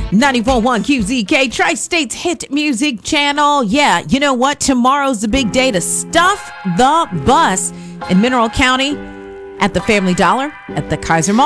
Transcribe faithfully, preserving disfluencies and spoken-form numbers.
ninety-four point one Q Z K, Tri-State's hit music channel. Yeah, you know what? Tomorrow's the big day to stuff the bus in Mineral County at the Family Dollar at the Kaiser Mall.